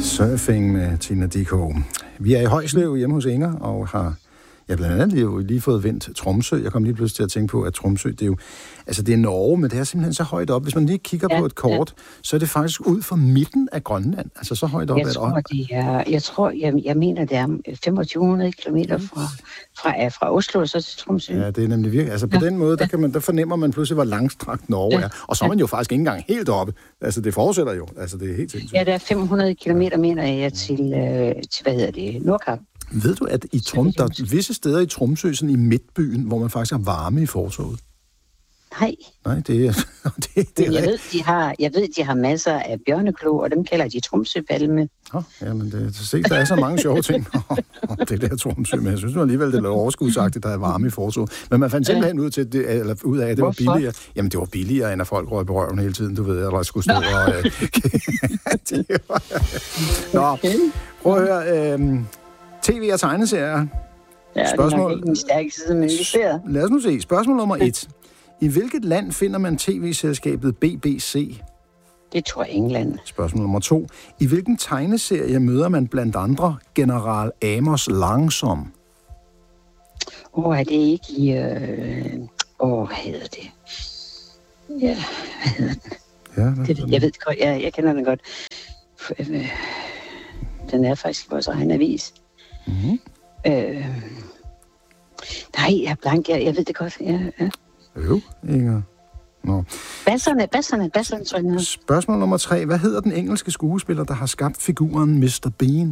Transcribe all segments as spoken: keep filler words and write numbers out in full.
Surfing med Tina Dickow. Vi er i Højslev hjemme hos Inger, og har ja, blandt andet jo lige fået vendt Tromsø. Jeg kom lige pludselig til at tænke på, at Tromsø, det er jo, altså det er Norge, men det er simpelthen så højt op. Hvis man lige kigger ja, på et kort, ja. så er det faktisk ud fra midten af Grønland. Altså så højt op. Jeg tror, det er, jeg tror, jeg, jeg mener, det er femogtyve hundrede kilometer fra, fra, fra Oslo og så til Tromsø. Ja, det er nemlig virkelig. Altså på ja. den måde, der, kan man, der fornemmer man pludselig, hvor langstrakt Norge ja. er. Og så er man jo faktisk ikke engang helt oppe. Altså det fortsætter jo. Altså det er helt sindssygt. Ja, der er fem hundrede kilometer, mener jeg, til, øh, til hvad hedder det, Nordkap. Ved du, at i Trum, der er visse steder i Tromsø, sådan i midtbyen, hvor man faktisk har varme i fortovet? Nej. Nej, det er... det, det er jeg, ved, de har, jeg ved, de har masser af bjørneklo, og dem kalder de Tromsø-palme. Oh, jamen, det, se, der er så mange sjove ting om det der Tromsø, men jeg synes nu alligevel, det er overskudsagtigt, der er varme i fortovet. Men man fandt simpelthen ud, til, det, eller ud af, at det Hvorfor? var billigere. Jamen, det var billigere, end at folk røg på røven hele tiden, du ved, eller skulle stå og... Øh, det var, Nå, prøv at høre... Øh, T V og tegneserier. Ja, Spørgsmål... det er nok ikke en stærk side, men vi ser. Lad os nu se. Spørgsmål nummer et. I hvilket land finder man tv-selskabet B B C? Det tror jeg England. Spørgsmål nummer to. I hvilken tegneserie møder man blandt andre General Amos Langsom? Åh, oh, er det ikke i... Åh, øh... oh, hvad hedder det? Ja, hvad hedder den? Ja, hvad det, jeg ved det godt. Jeg, jeg kender den godt. Den er faktisk i vores egen avis. Mm-hmm. Øh... Nej, jeg er blank. Jeg, jeg ved det godt. Ja, ja. Jo, Inger. Nå. Basserne, basserne, basserne, tror jeg. Spørgsmål nummer tre. Hvad hedder den engelske skuespiller, der har skabt figuren mister Bean?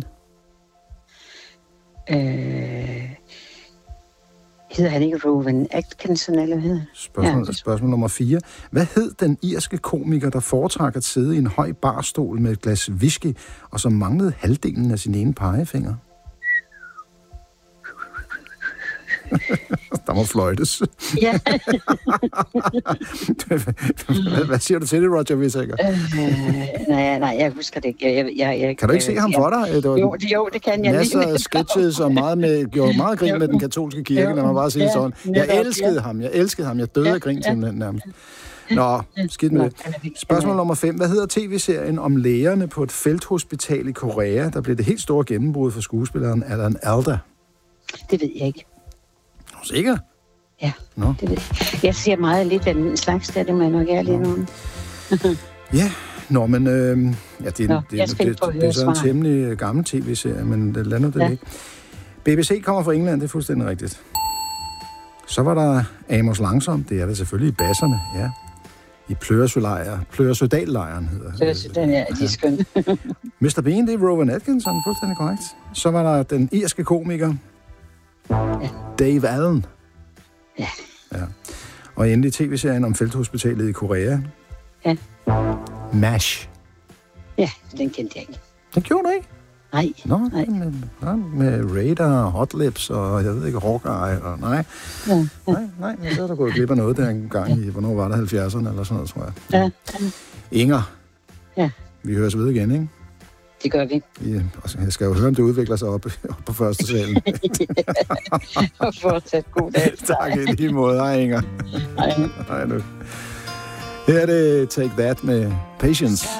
Øh... Hedder han ikke Rowan Atkinson, eller hvad? Spørgsmål, ja, spørgsmål nummer fire. Hvad hed den irske komiker, der foretrak at sidde i en høj barstol med et glas whisky, og som manglede halvdelen af sin ene pegefinger? Der må fløjtes. Ja. hvad, hvad siger du til det, Roger Whittaker? Øh, nej, nej, jeg husker det ikke. Jeg, jeg, jeg, kan du ikke se ham jeg, for dig? Det var jo, det, jo, det kan jeg. Masser af sketches og meget med, gjorde meget grin med den katolske kirke, lad mig bare sige ja, sådan. Jeg elskede ja. ham, jeg elskede ham. Jeg døde af ja, grin til ja. nærmest. Nå, skidt med det. Spørgsmål nummer fem. Hvad hedder tv-serien om lægerne på et felthospital i Korea? Der blev det helt store gennembrud for skuespilleren Alan Alda. Det ved jeg ikke. Sikker? Ja, Nå. det ved jeg. Jeg siger meget lidt af den slags, der det må jeg nok ærlig nogen. Ja, nå, men øh, ja, det, Nå, det, det, det, det er så en temmelig gammel tv-serie, men det lander det ja. ikke. B B C kommer fra England, det er fuldstændig rigtigt. Så var der Amos Langsom, det er der selvfølgelig i basserne, ja. I Pløresølejren, Pløresødal-lejren hedder det. Pløresødal, ja, de er skønne. mister Bean, det er Rowan Atkinson, fuldstændig korrekt. Så var der den irske komiker, ja. Dave Allen. Ja. ja. Og endelig tv-serien om felthospitalet i Korea. Ja. MASH. Ja, den kendte jeg ikke. Den gjorde du ikke? Nej. Nå, nej. Med, med Radar og Hot Lips og jeg ved ikke, Hawkeye og nej. Ja, ja. Nej, nej, men så er der gået glip af noget der en gang i, hvornår var det, halvfjerdserne eller sådan noget, tror jeg. Ja. ja. Inger. Ja. Vi høres ved igen, ikke? Det gør vi. Ja, jeg skal jo høre, om det udvikler sig op, op på første salen. Og fortsat god dag. Tak i lige måde. Hej, Inger. Hej. Hej nu. Her er det Take That med Patience.